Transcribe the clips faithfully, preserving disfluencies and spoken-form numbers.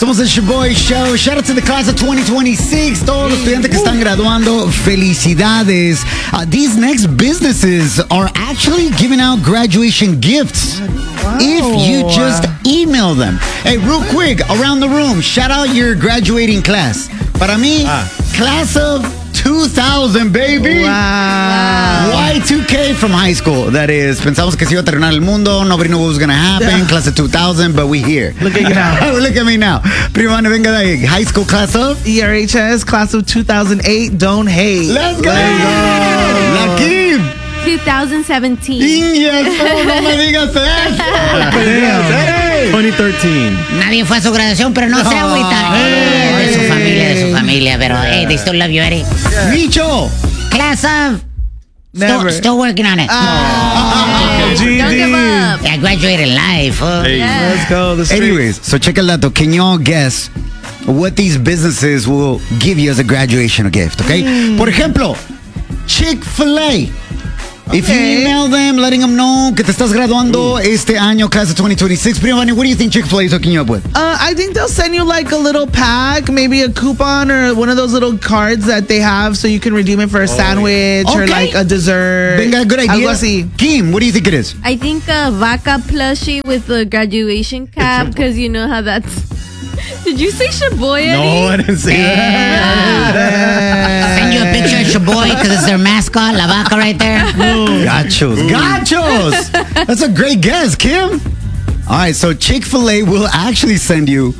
Somos el Shoboy Show. Shout out to the class of twenty twenty-six. Todos los estudiantes que están graduando, felicidades. Uh, these next businesses are actually giving out graduation gifts. Wow. If you just email them. Hey, real quick, around the room, shout out your graduating class. Para mí, ah. class of two thousand, baby. Wow. Y two K from high school. That is, pensamos que se iba a terminar el mundo. Nobody knew what was going to happen. Class of two thousand, but we here. Look at you now. Look at me now. Prima, venga de ahí. High school class of? E R H S, class of two thousand eight. Don't hate. Let's go. Lakeem. twenty seventeen. Yes, oh, no me digas eso. twenty thirteen. Nadie fue a su graduación, pero no se agüita. Eh, de su familia, de su familia, pero hey, they still love you, Eddie. Micho. Class of. Never. Still, still working on it. Oh, Don't give up. I graduated live. Oh. Hey. Yeah. Let's go. The streets. Anyways, so check el dato. Can y'all guess what these businesses will give you as a graduation gift, okay? Mm. Por ejemplo, Chick-fil-A. Okay. If you email them, letting them know que te estás graduando Ooh. este año, class of twenty twenty-six, Prima, what do you think Chick-fil-A is hooking you up with? Uh, I think they'll send you like a little pack, maybe a coupon or one of those little cards that they have so you can redeem it for a oh, sandwich okay. or like a dessert. Venga, good idea. Algo así. Kim, what do you think it is? I think a vaca plushie with a graduation cap because you know how that's... Did you say Shoboy, Eddie? No, I didn't say that. Yeah. Send you a picture of Shoboy because it's their mascot, La Vaca, right there. Gachos. Gachos. That's a great guess, Kim. All right, so Chick-fil-A will actually send you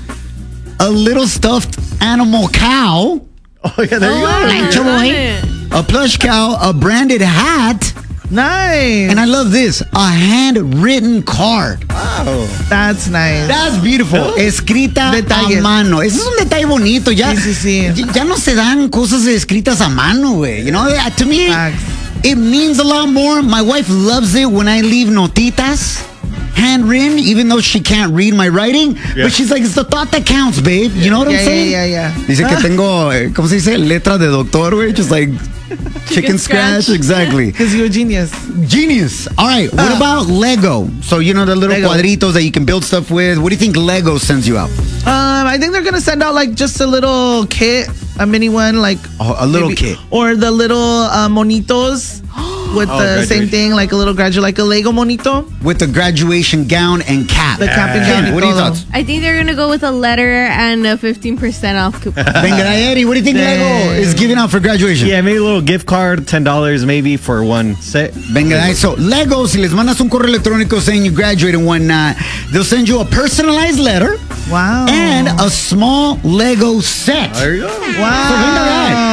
a little stuffed animal cow. Oh, yeah, there oh, you go. Wow. Like Shoboy. A plush cow, a branded hat. Nice. And I love this, a handwritten card. Wow. That's nice. That's beautiful. Oh. Escrita Detalles. a mano. Ese es un detalle bonito. Ya, sí, sí, sí. ya no se dan cosas escritas a mano, güey. You know, to me, Facts. it means a lot more. My wife loves it when I leave notitas. Handwritten, even though she can't read my writing. Yeah. But she's like, it's the thought that counts, babe. You know what yeah, I'm saying? Yeah, yeah, yeah. Dice que tengo, ¿cómo se dice? Letra de doctor, güey. Just like chicken scratch. scratch. Exactly. Because you're a genius. Genius. All right. What uh, about Lego? So, you know, the little Lego. cuadritos that you can build stuff with. What do you think Lego sends you out? Um, I think they're going to send out like just a little kit, a mini one, like. Oh, a little maybe, kit. Or the little uh, monitos. With oh, the graduation. Same thing, like a little graduate, like a Lego monito. With the graduation gown and cap. The cap and gown. What are your thoughts? I think they're going to go with a letter and a fifteen percent off coupon. Venga, Eddie, what do you think Dang. Lego is giving out for graduation? Yeah, maybe a little gift card, ten dollars maybe for one set. Venga, so Lego, si les mandas un correo electrónico saying you graduated and whatnot, they'll send you a personalized letter. Wow. And a small Lego set. There you go. Wow. So venga,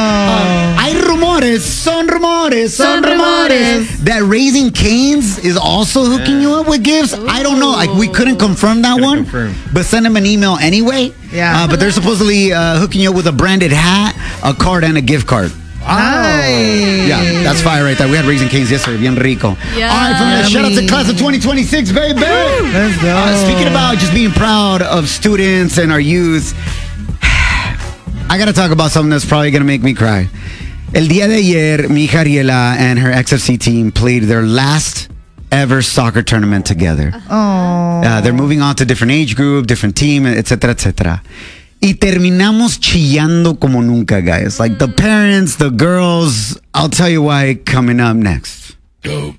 uh, hay rumores, son rumores, son, son rumores. That Raising Cane's is also hooking yeah. you up with gifts. Ooh. I don't know. Like, we couldn't confirm that couldn't one, confirm. But send them an email anyway. Yeah. Uh, but they're supposedly uh, hooking you up with a branded hat, a card, and a gift card. Nice. Yeah, that's fire right there. We had Raising Cane's yesterday. Bien rico. Yeah. All right, from there, shout out to class of twenty twenty-six, baby. Let's go. Uh, speaking about just being proud of students and our youth, I got to talk about something that's probably going to make me cry. El día de ayer, mi hija Ariela and her X F C team played their last ever soccer tournament together. Oh. Uh, they're moving on to different age group, different team, et cetera, et cetera. Y terminamos chillando como nunca, guys. Like the parents, the girls. I'll tell you why coming up next. Go.